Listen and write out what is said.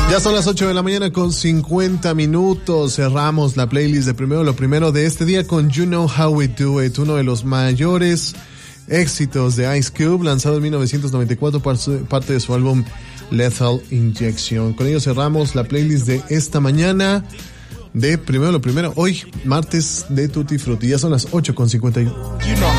Ya son las 8 de la mañana con 50 minutos. Cerramos la playlist de Primero lo Primero de este día con You Know How We Do It, uno de los mayores éxitos de Ice Cube, lanzado en 1994, parte de su álbum Lethal Injection. Con ello cerramos la playlist de esta mañana de Primero lo Primero, hoy martes de Tutti Frutti. Ya son las 8 con 51.